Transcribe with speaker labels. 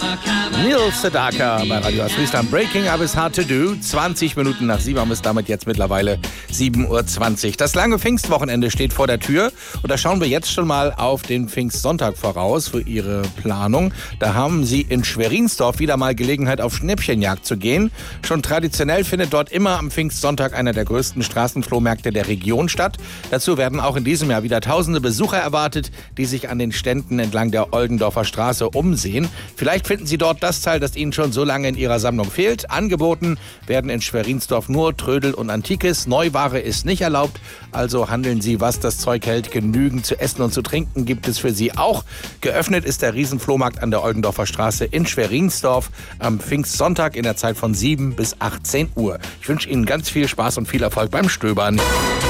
Speaker 1: Neil Sedaka bei Radio Friesland. Breaking Up is hard to do. 20 Minuten nach 7 haben es damit jetzt mittlerweile 7:20 Uhr. Das lange Pfingstwochenende steht vor der Tür. Und da schauen wir jetzt schon mal auf den Pfingstsonntag voraus für Ihre Planung. Da haben Sie in Schwerinsdorf wieder mal Gelegenheit, auf Schnäppchenjagd zu gehen. Schon traditionell findet dort immer am Pfingstsonntag einer der größten Straßenflohmärkte der Region statt. Dazu werden auch in diesem Jahr wieder tausende Besucher erwartet, die sich an den Ständen entlang der Oldendorfer Straße umsehen. Vielleicht finden Sie dort das Teil, das Ihnen schon so lange in Ihrer Sammlung fehlt. Angeboten werden in Schwerinsdorf nur Trödel und Antikes. Neuware ist nicht erlaubt, also handeln Sie, was das Zeug hält. Genügend zu essen und zu trinken gibt es für Sie auch. Geöffnet ist der Riesenflohmarkt an der Oldendorfer Straße in Schwerinsdorf am Pfingstsonntag in der Zeit von 7 bis 18 Uhr. Ich wünsche Ihnen ganz viel Spaß und viel Erfolg beim Stöbern.